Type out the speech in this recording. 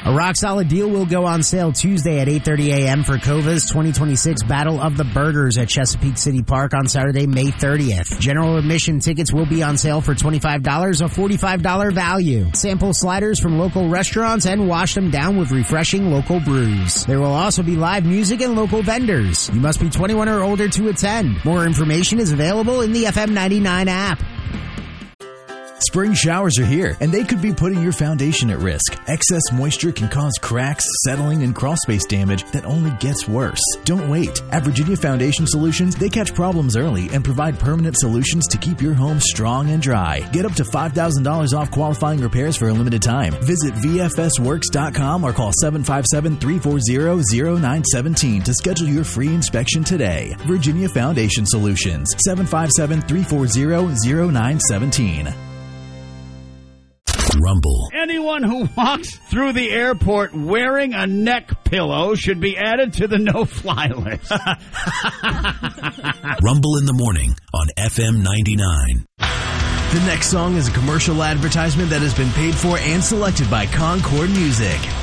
A rock-solid deal will go on sale Tuesday at 8:30 a.m. for Cova's 2026 Battle of the Burgers at Chesapeake City Park on Saturday, May 30th. General admission tickets will be on sale for $25, a $45 value. Sample sliders from local restaurants and wash them down with refreshing local brews. There will also be live music and local vendors. You must be 21 or older to attend. More information is available in the FM 99 app. Spring showers are here, and they could be putting your foundation at risk. Excess moisture can cause cracks, settling, and crawlspace damage that only gets worse. Don't wait. At Virginia Foundation Solutions, they catch problems early and provide permanent solutions to keep your home strong and dry. Get up to $5,000 off qualifying repairs for a limited time. Visit VFSWorks.com or call 757-340-0917 to schedule your free inspection today. Virginia Foundation Solutions, 757-340-0917. Rumble. Anyone who walks through the airport wearing a neck pillow should be added to the no-fly list. Rumble in the morning on FM 99. The next song is a commercial advertisement that has been paid for and selected by Concord Music.